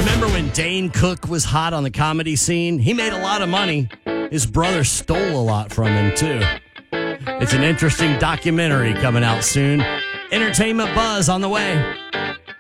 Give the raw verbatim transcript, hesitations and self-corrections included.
Remember when Dane Cook was hot on the comedy scene? He made a lot of money. His brother stole a lot from him, too. It's an interesting documentary coming out soon. Entertainment Buzz on the way.